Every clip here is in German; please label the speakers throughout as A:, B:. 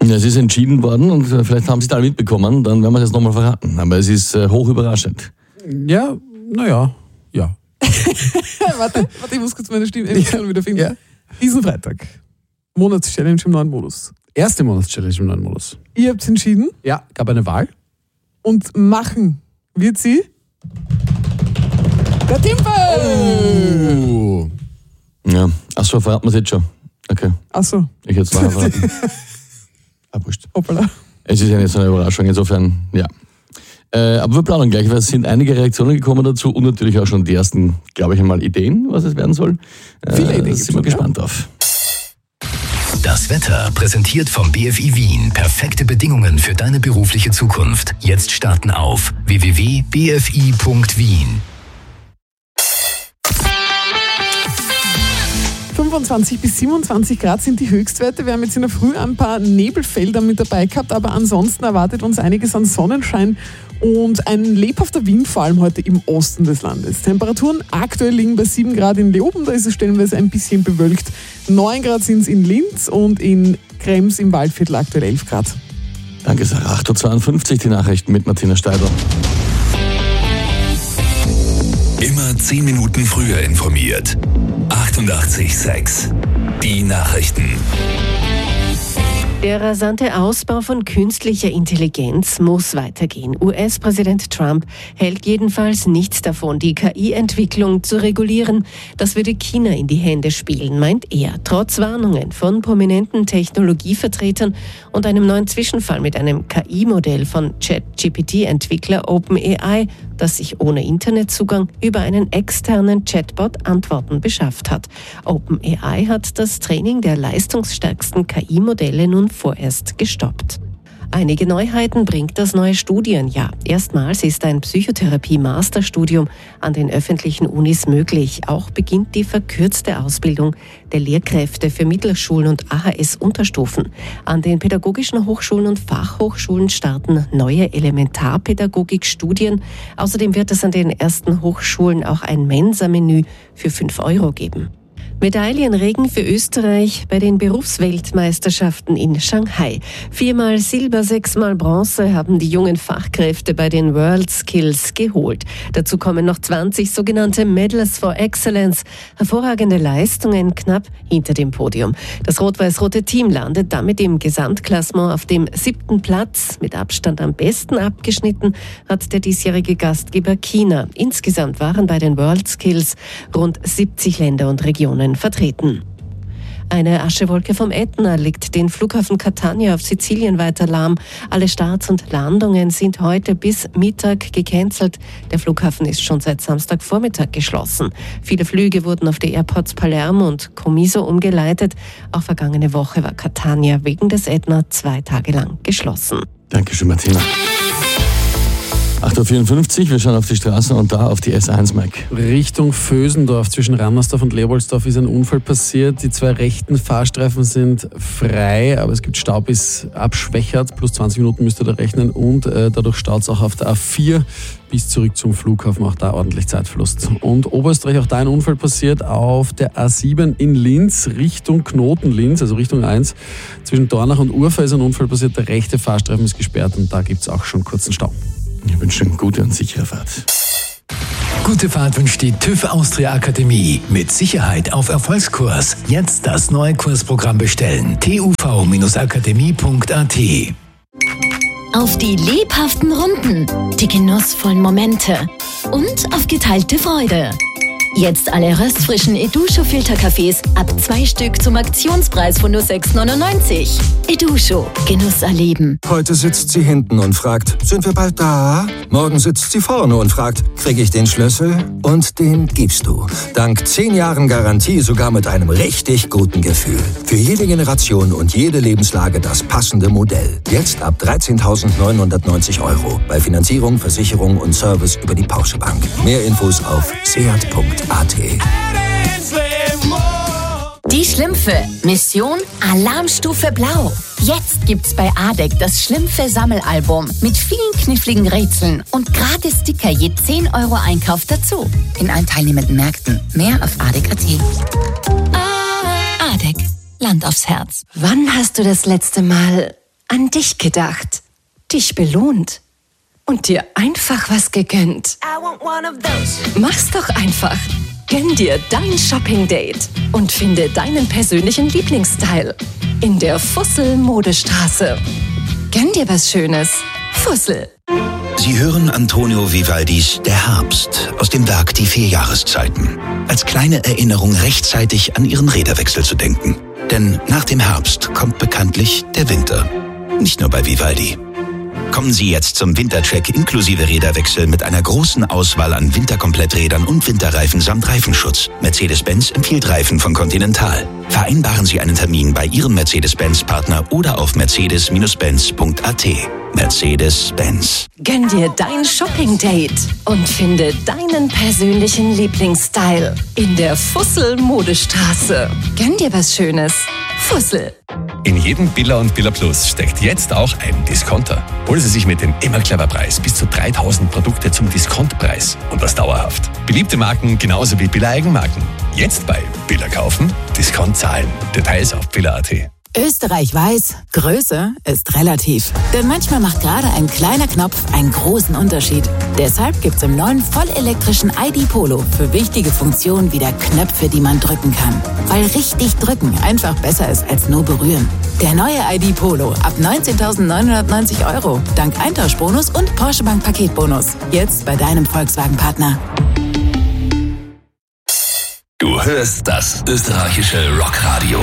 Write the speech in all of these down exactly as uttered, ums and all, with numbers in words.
A: Ja, es ist entschieden worden und vielleicht haben Sie es alle mitbekommen, dann werden wir es jetzt nochmal verraten. Aber es ist äh, hoch überraschend.
B: Ja, naja, ja.
C: warte, warte, ich muss kurz meine Stimme ja. wieder finden.
B: Ja.
C: Diesen Freitag, Monatschallenge im neuen Modus.
B: Erste Monatschallenge im neuen Modus.
C: Ihr habt entschieden.
B: Ja, gab eine Wahl.
C: Und machen wird sie der Timpe!
B: Oh.
A: Ja, achso, verraten wir es jetzt schon. Okay.
C: Achso.
A: Ich hätte es nachher verraten. Ah, wurscht.
C: Hoppala.
A: Es ist ja nicht so eine Überraschung, insofern, ja. Äh, aber wir planen gleich, weil es sind einige Reaktionen gekommen dazu und natürlich auch schon die ersten, glaube ich einmal, Ideen, was es werden soll. Äh,
C: Viele Ideen.
A: Sind wir gespannt ja. drauf.
D: Das Wetter präsentiert vom B F I Wien. Perfekte Bedingungen für deine berufliche Zukunft. Jetzt starten auf w w w punkt b f i punkt wien.
C: fünfundzwanzig bis siebenundzwanzig Grad sind die Höchstwerte. Wir haben jetzt in der Früh ein paar Nebelfelder mit dabei gehabt, aber ansonsten erwartet uns einiges an Sonnenschein und ein lebhafter Wind, vor allem heute im Osten des Landes. Temperaturen aktuell liegen bei sieben Grad in Leoben, da ist es stellenweise ein bisschen bewölkt. neun Grad sind es in Linz und in Krems im Waldviertel aktuell elf Grad.
A: Danke, Sarah. acht Uhr zweiundfünfzig, die Nachrichten mit Martina Steidl.
D: Immer zehn Minuten früher informiert. achtundachtzig Komma sechs. Die Nachrichten.
E: Der rasante Ausbau von künstlicher Intelligenz muss weitergehen. U S-Präsident Trump hält jedenfalls nichts davon, die K I-Entwicklung zu regulieren. Das würde China in die Hände spielen, meint er. Trotz Warnungen von prominenten Technologievertretern und einem neuen Zwischenfall mit einem K I-Modell von ChatGPT-Entwickler OpenAI, das sich ohne Internetzugang über einen externen Chatbot Antworten beschafft hat. OpenAI hat das Training der leistungsstärksten K I-Modelle nun vorerst gestoppt. Einige Neuheiten bringt das neue Studienjahr. Erstmals ist ein Psychotherapie-Masterstudium an den öffentlichen Unis möglich. Auch beginnt die verkürzte Ausbildung der Lehrkräfte für Mittelschulen und A H S-Unterstufen. An den pädagogischen Hochschulen und Fachhochschulen starten neue Elementarpädagogik-Studien. Außerdem wird es an den ersten Hochschulen auch ein Mensa-Menü für fünf Euro geben. Medaillenregen für Österreich bei den Berufsweltmeisterschaften in Shanghai. Viermal Silber, sechsmal Bronze haben die jungen Fachkräfte bei den World Skills geholt. Dazu kommen noch zwanzig sogenannte Medals for Excellence. Hervorragende Leistungen knapp hinter dem Podium. Das rot-weiß-rote Team landet damit im Gesamtklassement auf dem siebten Platz. Mit Abstand am besten abgeschnitten hat der diesjährige Gastgeber China. Insgesamt waren bei den World Skills rund siebzig Länder und Regionen vertreten. Eine Aschewolke vom Ätna legt den Flughafen Catania auf Sizilien weiter lahm. Alle Starts und Landungen sind heute bis Mittag gecancelt. Der Flughafen ist schon seit Samstagvormittag geschlossen. Viele Flüge wurden auf die Airports Palermo und Comiso umgeleitet. Auch vergangene Woche war Catania wegen des Ätna zwei Tage lang geschlossen.
A: Dankeschön, Martina. acht Uhr vierundfünfzig, wir schauen auf die Straße und da auf die S eins, Mike.
B: Richtung Vösendorf zwischen Rannersdorf und Leopoldsdorf ist ein Unfall passiert. Die zwei rechten Fahrstreifen sind frei, aber es gibt Stau bis Abschwächert. Plus zwanzig Minuten müsst ihr da rechnen und äh, dadurch staut es auch auf der A vier bis zurück zum Flughafen. Auch da ordentlich Zeitverlust. Und Oberösterreich, auch da ein Unfall passiert auf der A sieben in Linz Richtung Knoten-Linz, also Richtung eins. Zwischen Dornach und Urfa ist ein Unfall passiert. Der rechte Fahrstreifen ist gesperrt und da gibt es auch schon kurzen Stau.
A: Ich wünsche eine gute und sichere Fahrt.
D: Gute Fahrt wünscht die TÜV Austria Akademie. Mit Sicherheit auf Erfolgskurs. Jetzt das neue Kursprogramm bestellen. t u v akademie punkt a t.
F: Auf die lebhaften Runden, die genussvollen Momente und auf geteilte Freude. Jetzt alle röstfrischen Edusho-Filterkaffees ab zwei Stück zum Aktionspreis von nur sechs neunundneunzig. Edusho, Genuss erleben.
G: Heute sitzt sie hinten und fragt, sind wir bald da? Morgen sitzt sie vorne und fragt, kriege ich den Schlüssel? Und den gibst du. Dank zehn Jahren Garantie sogar mit einem richtig guten Gefühl. Für jede Generation und jede Lebenslage das passende Modell. Jetzt ab dreizehntausendneunhundertneunzig Euro. Bei Finanzierung, Versicherung und Service über die Porsche Bank. Mehr Infos auf seat punkt a t.
F: Die Schlümpfe. Mission Alarmstufe Blau. Jetzt gibt's bei A D E C das Schlümpfe-Sammelalbum mit vielen kniffligen Rätseln und gratis Sticker je zehn Euro Einkauf dazu. In allen teilnehmenden Märkten. Mehr auf A D E C punkt a t. A D E C. Land aufs Herz.
E: Wann hast du das letzte Mal an dich gedacht, dich belohnt und dir einfach was gegönnt. Mach's doch einfach. Gönn dir dein Shopping-Date und finde deinen persönlichen Lieblingsstyle in der Fussel Modestraße. Gönn dir was Schönes. Fussel.
H: Sie hören Antonio Vivaldis Der Herbst aus dem Werk Die vier Jahreszeiten. Als kleine Erinnerung rechtzeitig an Ihren Räderwechsel zu denken. Denn nach dem Herbst kommt bekanntlich der Winter. Nicht nur bei Vivaldi. Kommen Sie jetzt zum Wintercheck inklusive Räderwechsel mit einer großen Auswahl an Winterkompletträdern und Winterreifen samt Reifenschutz. Mercedes-Benz empfiehlt Reifen von Continental. Vereinbaren Sie einen Termin bei Ihrem Mercedes-Benz-Partner oder auf mercedes Benz punkt a t. Mercedes-Benz.
E: Gönn dir dein Shopping-Date und finde deinen persönlichen Lieblingsstyle in der Fussel Modestraße. Gönn dir was Schönes. Fussel.
I: In jedem Billa und Billa Plus steckt jetzt auch ein Discounter. Holen Sie sich mit dem immer clever Preis bis zu dreitausend Produkte zum Diskontpreis und das dauerhaft. Beliebte Marken genauso wie Billa Eigenmarken. Jetzt bei Billa kaufen, Discount zahlen. Details auf billa punkt a t.
J: Österreich weiß, Größe ist relativ. Denn manchmal macht gerade ein kleiner Knopf einen großen Unterschied. Deshalb gibt's im neuen vollelektrischen I D Polo für wichtige Funktionen wieder Knöpfe, die man drücken kann. Weil richtig drücken einfach besser ist als nur berühren. Der neue I D Polo ab neunzehntausendneunhundertneunzig Euro. Dank Eintauschbonus und Porsche Bank Paketbonus. Jetzt bei deinem Volkswagen-Partner.
D: Du hörst das österreichische Rockradio.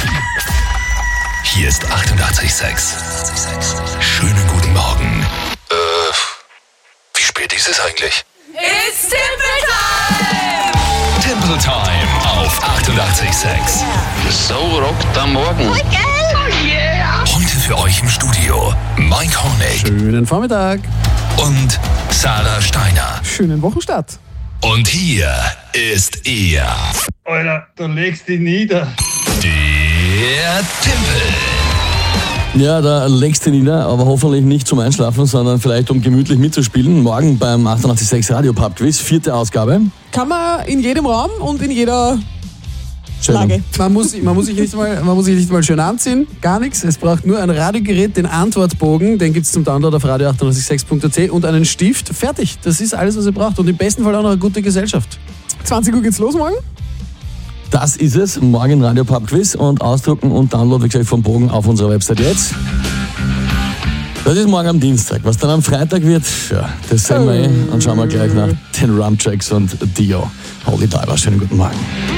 D: Hier ist achtundachtzig Komma sechs. Schönen guten Morgen. Äh, wie spät ist es eigentlich?
K: It's Timple Time!
D: Timple Time auf achtundachtzig Komma sechs.
L: So rockt am Morgen.
K: Oh yeah!
D: Heute für euch im Studio Mike Hornig.
B: Schönen Vormittag.
D: Und Sarah Steiner.
C: Schönen Wochenstart.
D: Und hier ist er.
M: Alter, du legst dich nieder.
D: Der Timpel.
A: Ja, da legst du nieder, aber hoffentlich nicht zum Einschlafen, sondern vielleicht um gemütlich mitzuspielen. Morgen beim achtundachtzig Komma sechs Radio Pub Quiz, vierte Ausgabe.
C: Kann man in jedem Raum und in jeder Lage.
B: Man muss, man, muss sich nicht mal, man muss sich nicht mal schön anziehen, gar nichts. Es braucht nur ein Radiogerät, den Antwortbogen, den gibt es zum Download auf radio achtundachtzig Komma sechs punkt a t und einen Stift. Fertig, das ist alles, was ihr braucht. Und im besten Fall auch noch eine gute Gesellschaft.
C: zwanzig Uhr geht's los morgen.
A: Das ist es, morgen Radio Pub Quiz und ausdrucken und Download, wie gesagt, vom Bogen auf unserer Website jetzt. Das ist morgen am Dienstag. Was dann am Freitag wird, ja, das sehen wir eh und schauen wir gleich nach den Rumtracks und Dio. Holy Diver, schönen guten Morgen.